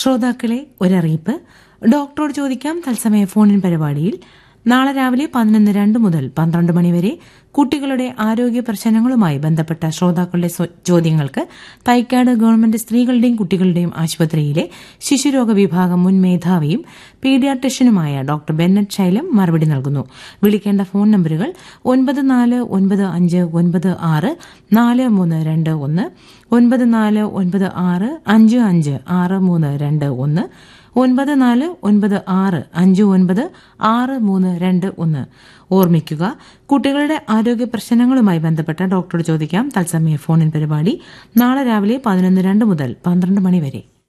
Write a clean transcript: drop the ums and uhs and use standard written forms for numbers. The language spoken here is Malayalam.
ശ്രോതാക്കളെ ഒരറിയിപ്പ്. ഡോക്ടറോട് ചോദിക്കാം തത്സമയ ഫോണിൻ പരിപാടിയിൽ നാളെ രാവിലെ 11:02 മുതൽ 12 മണിവരെ കുട്ടികളുടെ ആരോഗ്യ പ്രശ്നങ്ങളുമായി ബന്ധപ്പെട്ട ശ്രോതാക്കളുടെ ചോദ്യങ്ങൾക്ക് തൈക്കാട് ഗവൺമെന്റ് സ്ത്രീകളുടെയും കുട്ടികളുടെയും ആശുപത്രിയിലെ ശിശുരോഗ വിഭാഗം മുൻ മേധാവിയും പീഡിയാട്രിഷ്യനുമായ ഡോക്ടർ ബെന്നറ്റ് ശൈലം മറുപടി നൽകുന്നു. വിളിക്കേണ്ട ഫോൺ നമ്പറുകൾ 9495564321, 9496556321, 9496596321. ഓർമ്മിക്കുക, കുട്ടികളുടെ ആരോഗ്യ പ്രശ്നങ്ങളുമായി ബന്ധപ്പെട്ട ഡോക്ടറോട് ചോദിക്കാം തത്സമയ ഫോണിൻ പരിപാടി നാളെ രാവിലെ 11:02 മുതൽ 12 മണിവരെ.